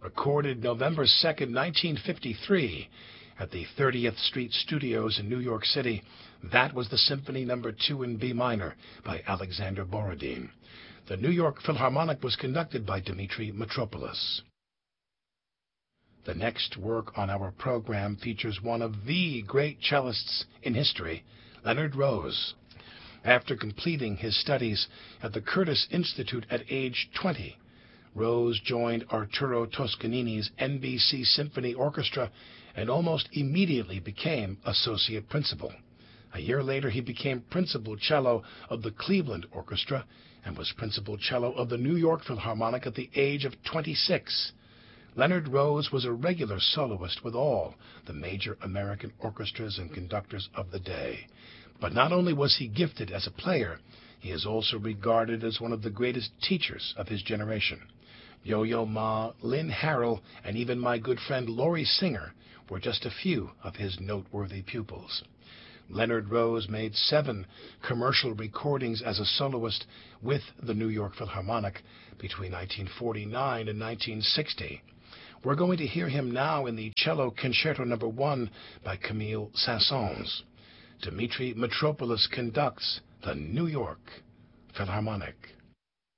Recorded November 2nd, 1953, at the 30th Street Studios in New York City, that was the Symphony No. 2 in B minor by Alexander Borodin. The New York Philharmonic was conducted by Dmitri Mitropoulos. The next work on our program features one of the great cellists in history, Leonard Rose. After completing his studies at the Curtis Institute at age 20, Rose joined Arturo Toscanini's NBC Symphony Orchestra and almost immediately became associate principal. A year later, he became principal cello of the Cleveland Orchestra and was principal cello of the New York Philharmonic at the age of 26. Leonard Rose was a regular soloist with all the major American orchestras and conductors of the day. But not only was he gifted as a player, he is also regarded as one of the greatest teachers of his generation. Yo-Yo Ma, Lynn Harrell, and even my good friend Laurie Singer were just a few of his noteworthy pupils. Leonard Rose made 7 commercial recordings as a soloist with the New York Philharmonic between 1949 and 1960. We're going to hear him now in the Cello Concerto No. 1 by Camille Saint-Saëns. Dmitri Mitropoulos conducts the New York Philharmonic.